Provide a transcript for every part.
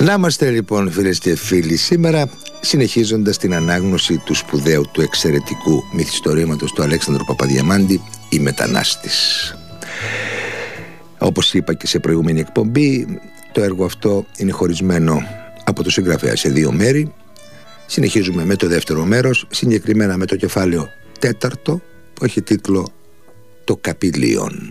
Να είμαστε λοιπόν, φίλες και φίλοι, σήμερα συνεχίζοντας την ανάγνωση του σπουδαίου, του εξαιρετικού μυθιστορήματος του Αλέξανδρου Παπαδιαμάντη, «Η Μετανάστης». Όπως είπα και σε προηγούμενη εκπομπή, το έργο αυτό είναι χωρισμένο από το συγγραφέα σε δύο μέρη. Συνεχίζουμε με το δεύτερο μέρος, συγκεκριμένα με το κεφάλαιο τέταρτο, που έχει τίτλο «Το Καπηλίον».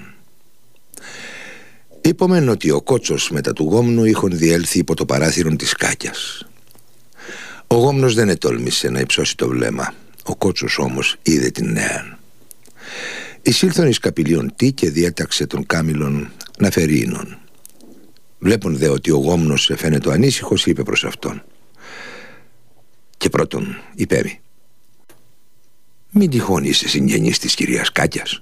Είπαμε ότι ο Κότσος μετά του Γόμνου είχον διέλθει υπό το παράθυρον της Κάκιας. Ο Γόμνος δεν ετόλμησε να υψώσει το βλέμμα. Ο Κότσος όμως είδε την νέα. Εισήλθον εις Καπηλίον τι και διέταξε τον Κάμιλον να φέρει ίνον. Βλέπουν δε ότι ο Γόμνος εφαίνεται ανήσυχος, είπε προς αυτόν. Και πρώτον είπε: «Μην τυχόν είσαι συγγενής της κυρίας Κάκιας».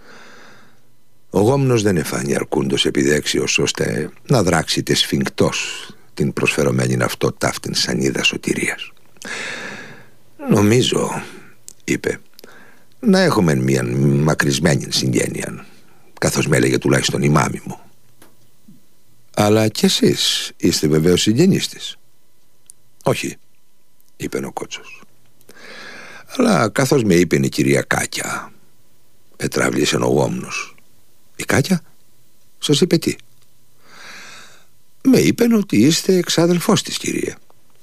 Ο Γόμνος δεν εφάνει αρκούντος επιδέξιος ώστε να δράξει τε σφιγκτός την προσφερωμένη αυτό ταύτην σανίδα σωτηρίας. «Νομίζω», είπε, «να έχουμε μια μακρισμένη συγγένεια, καθώς με έλεγε τουλάχιστον η μάμη μου». «Αλλά κι εσείς είστε βεβαίως συγγενείς της?» «Όχι», είπε ο Κότσος. «Αλλά καθώς με είπε η κυρία Κάκια», ετράβλησε ο Γόμνος. «Η Κάκια σας είπε τι?» «Με είπεν ότι είστε εξάδελφός της, κυρία».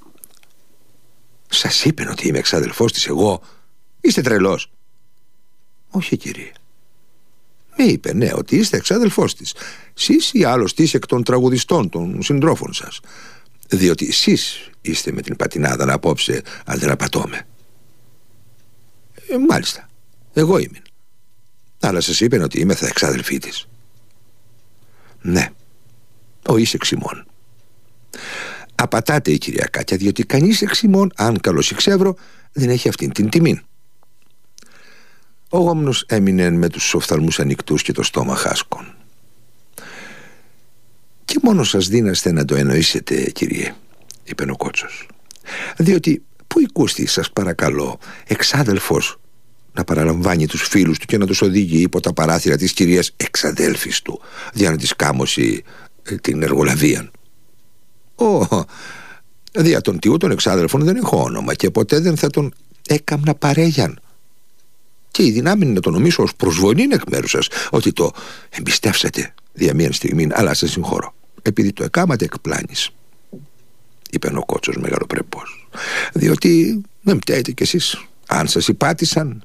«Σας είπεν ότι είμαι εξάδελφός της εγώ? Είστε τρελός?» «Όχι, κυρία. Με είπε, ναι, ότι είστε εξάδελφός της. Σεις ή άλλος της εκ των τραγουδιστών, των συντρόφων σας. Διότι εσείς είστε με την πατινάδα απόψε, αν δεν απατώμε». «Μάλιστα, εγώ είμαι. Αλλά σας είπεν ότι είμαι θα εξάδελφή της». «Ναι, ο εις εξημών. Απατάτε η κυρία Κάκια, διότι κανείς εξημών, αν καλώς εξεύρω, δεν έχει αυτήν την τιμή». Ο Γόμνος έμεινε με τους οφθαλμούς ανοιχτούς και το στόμα χάσκον. «Και μόνο σας δίναστε να το εννοήσετε, κύριε», είπε ο Κότσος, «διότι πού οικούστη, σας παρακαλώ, εξάδελφος να παραλαμβάνει τους φίλους του και να τους οδηγεί υπό τα παράθυρα της κυρίας εξαδέλφης του, για να της κάμωσει την εργολαβίαν?» «Δια των τιού των εξάδελφων δεν έχω όνομα και ποτέ δεν θα τον έκαμνα παρέγιαν. Και η δυνάμει να το νομίσω ως προσβολήν εκ μέρους σας, ότι το εμπιστεύσατε δια μίαν στιγμή, αλλά σας συγχωρώ, επειδή το εκάματε εκ πλάνης», είπε ο Κότσος μεγαλοπρεπώς, «διότι δεν πταίετε κι εσείς, αν σας υπάτησαν».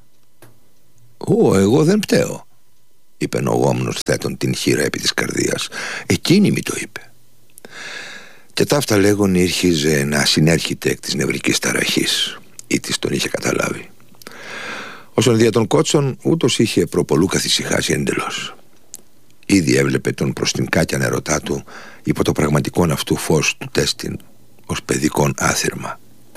«Εγώ δεν πταίω», είπε ο Γόμνος θέτον την χείρα επί της καρδίας. «Εκείνη μη το είπε». Και ταύτα λέγον ήρχιζε να συνέρχεται εκ της νευρικής ταραχής, ή της τον είχε καταλάβει. Όσον δια των Κότσων ούτως είχε προπολού καθησυχάσει εντελώς. Ήδη έβλεπε τον προς την Κάκια ερωτά του υπό το πραγματικόν αυτού φως του τέστην ως παιδικόν άθυρμα.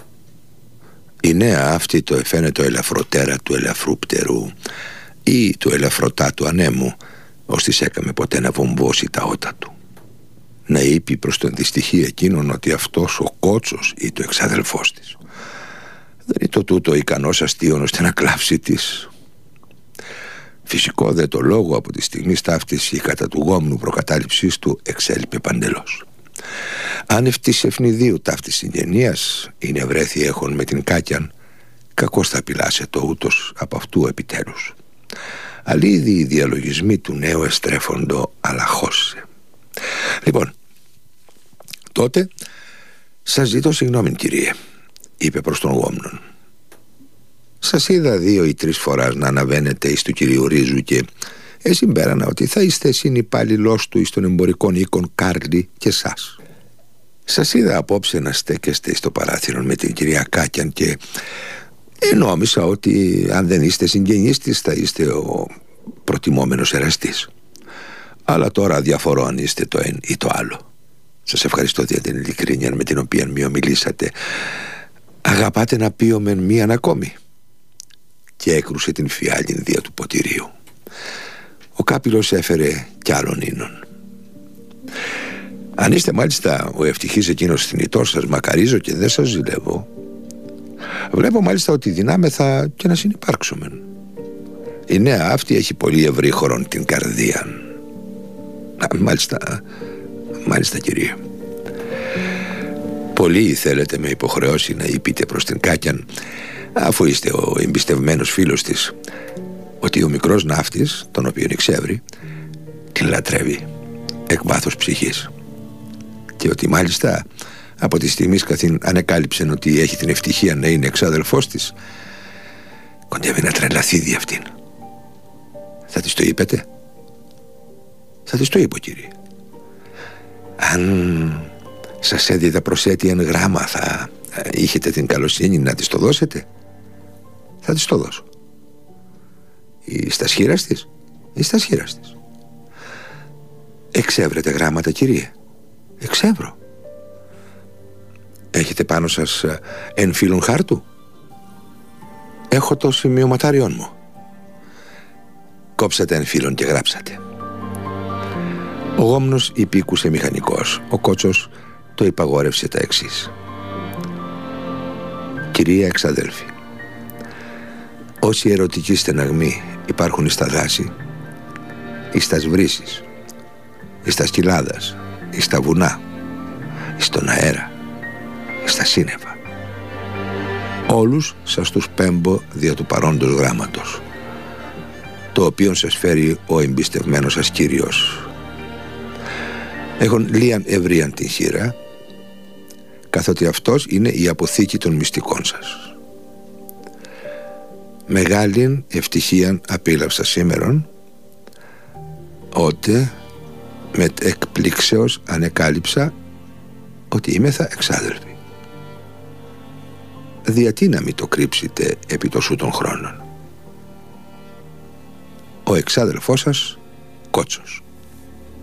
Η νέα αυτή το εφαίνεται το ελαφροτέρα του ελαφρού πτερού ή του ελαφρωτά του ανέμου, ως της έκαμε ποτέ να βομβώσει τα ότα του. Να είπε προς τον δυστυχή εκείνον ότι αυτός ο Κότσος ή το εξαδελφός της δεν είναι το τούτο ικανός αστείων ώστε να κλάψει της. Φυσικό δε το λόγο από τη στιγμή σταύτης η κατά του Γόμνου προκατάληψής του εξέλιπε παντελώς. Αν ευτής ευνηδίου ταύτης συγγενείας είναι βρέθη έχων με την Κάκιαν, κακώς θα απειλάσε το ούτως από αυτού επιτέλους. Αλίδη οι διαλογισμοί του νέου εστρέφοντο αλαχώσε. «Λοιπόν, τότε σας ζητώ συγγνώμη, κύριε», είπε προς τον Γόμνον. «Σας είδα 2 ή 3 φοράς να αναβαίνετε εις του κυρίου Ρίζου και συμπέρανα ότι θα είστε συνυπάλληλός του εις των εμπορικών οίκων Κάρλι και σας. Σας είδα απόψε να στέκεστε στο παράθυρο με την κυρία Κάκιαν και νόμισα ότι αν δεν είστε συγγενείς της θα είστε ο προτιμόμενος εραστής. Αλλά τώρα διαφορώ αν είστε το ένα ή το άλλο. Σας ευχαριστώ για την ειλικρίνεια με την οποία μη ομιλήσατε. Αγαπάτε να πείομεν μίαν ακόμη?» Και έκρουσε την φιάλιν δια του ποτηρίου. Ο Κάπηλος έφερε κι άλλον ίνον. «Αν είστε μάλιστα ο ευτυχής εκείνος θνητός, σας μακαρίζω και δεν σας ζηλεύω. Βλέπω μάλιστα ότι δυνάμεθα και να συνυπάρξουμε. Η νέα αυτή έχει πολύ ευρύχωρον την καρδία». Μάλιστα, κύριε. Πολλοί θέλετε με υποχρεώσει να είπείτε προς την Κάκιαν, αφού είστε ο εμπιστευμένος φίλος της, ότι ο μικρός ναύτης, τον οποίον εξεύρει, την λατρεύει εκ βάθους ψυχής, και ότι μάλιστα από τη στιγμή καθήν ανεκάλυψεν ότι έχει την ευτυχία να είναι εξάδελφός της, κοντεύει να τρελαθεί δι' αυτήν. Θα της το είπετε? Θα της το είπω, κύριε. Αν σας έδιδα προσέτειαν γράμμα, θα είχετε την καλοσύνη να της το δώσετε? Θα της το δώσω. Ή στα σχήρας της? Ή στα σχήρας της. Εξεύρετε γράμματα, κύριε? Εξεύρω. Έχετε πάνω σας εμφύλων χάρτου? Έχω το σημειωματάριον μου. Κόψατε εμφύλων και γράψατε. Ο γόμνος υπήκουσε μηχανικός. Ο Κότσος το υπαγόρευσε τα εξής: Κυρία εξαδέλφη, όσοι ερωτικοί στεναγμοί υπάρχουν στα δάση, εις τας βρύσεις, εις τας κοιλάδας, εις τα βουνά, εις τον αέρα, εις τα σύννεφα, όλους σας τους πέμπω δια του παρόντος γράμματος, το οποίον σας φέρει ο εμπιστευμένος σας Κύριος. Έχον λίαν ευρείαν την χείρα, καθότι αυτός είναι η αποθήκη των μυστικών σας. Μεγάλην ευτυχίαν απίλαυσα σήμερον, ότε με εκπλήξεως ανεκάλυψα ότι είμεθα εξάδελφοι. Διατί να μην το κρύψετε επί τόσου των χρόνων. Ο εξάδελφός σας Κότσος.